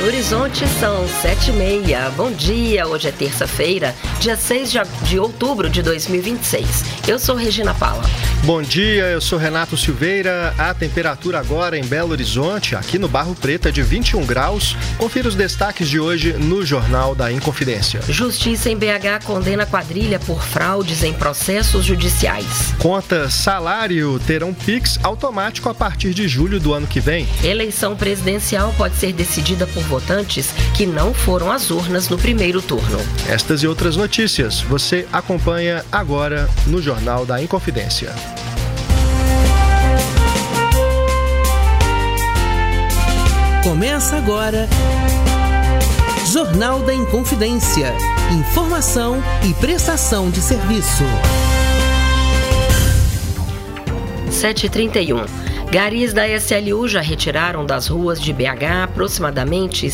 Horizonte são 7h30. Bom dia, hoje é terça-feira, dia 6 de outubro de 2026. Eu sou Regina Paula. Bom dia, eu sou Renato Silveira. A temperatura agora em Belo Horizonte, aqui no Barro Preto, é de 21 graus. Confira os destaques de hoje no Jornal da Inconfidência. Justiça em BH condena quadrilha por fraudes em processos judiciais. Conta salário terão Pix automático a partir de julho do ano que vem. Eleição presidencial pode ser decidida por votantes que não foram às urnas no primeiro turno. Estas e outras notícias você acompanha agora no Jornal da Inconfidência. Começa agora Jornal da Inconfidência. Informação e prestação de serviço. 7h31. Garis da SLU já retiraram das ruas de BH aproximadamente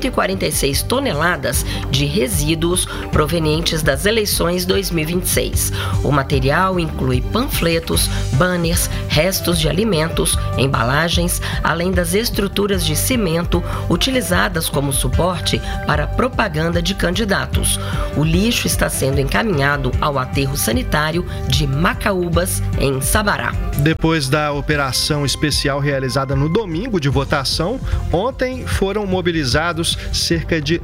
146 toneladas de resíduos provenientes das eleições 2026. O material inclui panfletos, banners, restos de alimentos, embalagens, além das estruturas de cimento utilizadas como suporte para propaganda de candidatos. O lixo está sendo encaminhado ao aterro sanitário de Macaúbas, em Sabará. Depois da operação especial realizada no domingo de votação, ontem foram mobilizados cerca de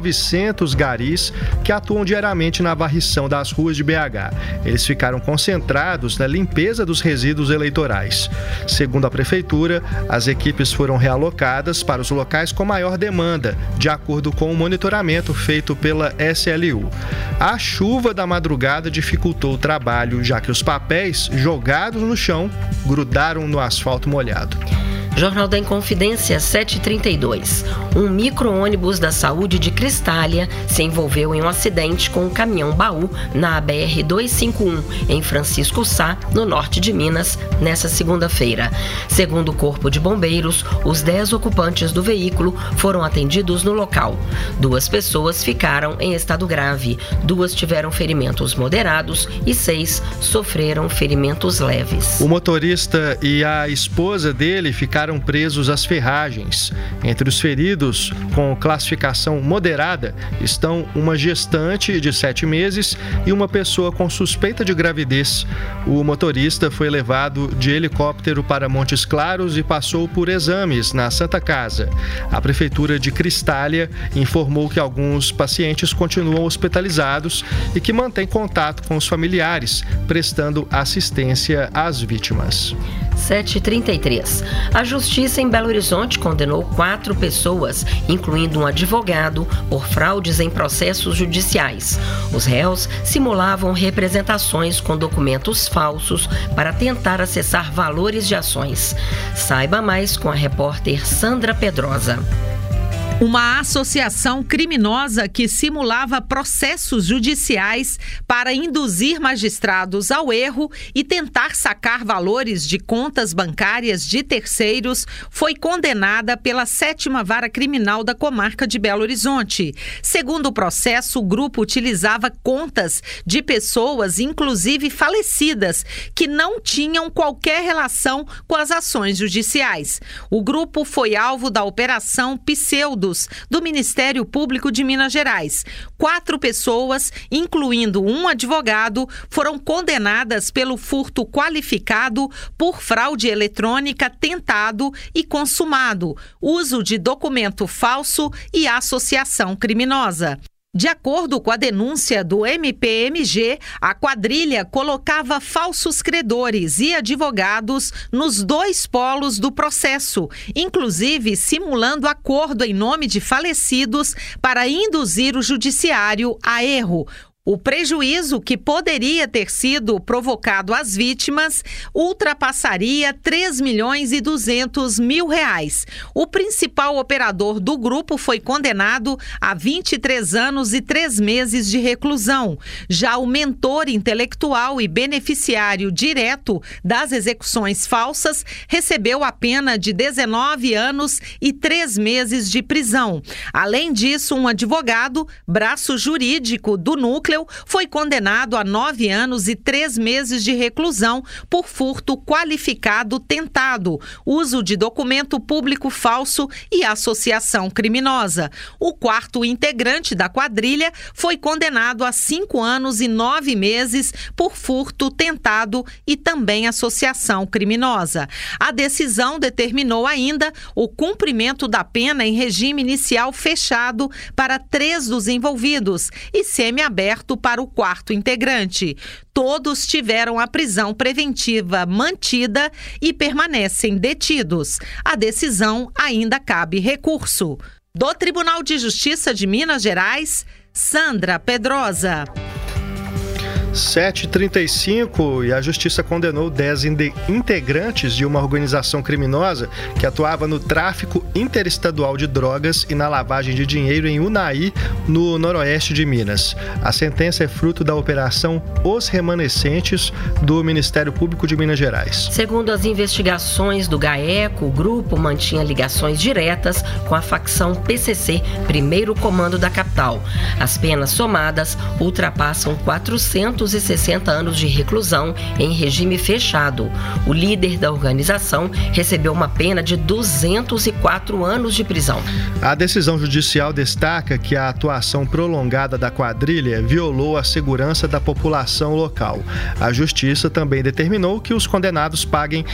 900 garis que atuam diariamente na varrição das ruas de BH. Eles ficaram concentrados na limpeza dos resíduos eleitorais. Segundo a Prefeitura, as equipes foram realocadas para os locais com maior demanda, de acordo com o monitoramento feito pela SLU. A chuva da madrugada dificultou o trabalho, já que os papéis jogados no chão grudaram no asfalto molhado. Jornal da Inconfidência, 7h32. Um micro-ônibus da saúde de Cristália se envolveu em um acidente com um caminhão-baú na BR-251, em Francisco Sá, no norte de Minas, nesta segunda-feira. Segundo o Corpo de Bombeiros, os 10 ocupantes do veículo foram atendidos no local. 2 pessoas ficaram em estado grave, 2 tiveram ferimentos moderados e 6 sofreram ferimentos leves. O motorista e a esposa dele ficaram presos às ferragens. Entre os feridos com classificação moderada estão uma gestante de 7 meses e uma pessoa com suspeita de gravidez. O motorista foi levado de helicóptero para Montes Claros e passou por exames na Santa Casa. A Prefeitura de Cristália informou que alguns pacientes continuam hospitalizados e que mantém contato com os familiares, prestando assistência às vítimas. 7h33. A Justiça em Belo Horizonte condenou 4 pessoas, incluindo um advogado, por fraudes em processos judiciais. Os réus simulavam representações com documentos falsos para tentar acessar valores de ações. Saiba mais com a repórter Sandra Pedrosa. Uma associação criminosa que simulava processos judiciais para induzir magistrados ao erro e tentar sacar valores de contas bancárias de terceiros foi condenada pela 7ª Vara Criminal da Comarca de Belo Horizonte. Segundo o processo, o grupo utilizava contas de pessoas, inclusive falecidas, que não tinham qualquer relação com as ações judiciais. O grupo foi alvo da Operação Pseudo do Ministério Público de Minas Gerais. 4 pessoas, incluindo um advogado, foram condenadas pelo furto qualificado por fraude eletrônica tentado e consumado, uso de documento falso e associação criminosa. De acordo com a denúncia do MPMG, a quadrilha colocava falsos credores e advogados nos 2 polos do processo, inclusive simulando acordo em nome de falecidos para induzir o judiciário a erro. O prejuízo que poderia ter sido provocado às vítimas ultrapassaria R$ 3.200.000. O principal operador do grupo foi condenado a 23 anos e 3 meses de reclusão. Já o mentor intelectual e beneficiário direto das execuções falsas recebeu a pena de 19 anos e 3 meses de prisão. Além disso, um advogado, braço jurídico do núcleo, núcleo foi condenado a 9 anos e 3 meses de reclusão por furto qualificado tentado, uso de documento público falso e associação criminosa. O quarto integrante da quadrilha foi condenado a 5 anos e 9 meses por furto tentado e também associação criminosa. A decisão determinou ainda o cumprimento da pena em regime inicial fechado para 3 dos envolvidos e semiaberto para o quarto integrante. Todos tiveram a prisão preventiva mantida e permanecem detidos. A decisão ainda cabe recurso. Do Tribunal de Justiça de Minas Gerais, Sandra Pedrosa. 7h35, e a Justiça condenou 10 integrantes de uma organização criminosa que atuava no tráfico interestadual de drogas e na lavagem de dinheiro em Unai, no noroeste de Minas. A sentença é fruto da operação Os Remanescentes do Ministério Público de Minas Gerais. Segundo as investigações do GAECO, o grupo mantinha ligações diretas com a facção PCC, primeiro comando da capital. As penas somadas ultrapassam 460 anos de reclusão em regime fechado. O líder da organização recebeu uma pena de 204 anos de prisão. A decisão judicial destaca que a atuação prolongada da quadrilha violou a segurança da população local. A Justiça também determinou que os condenados paguem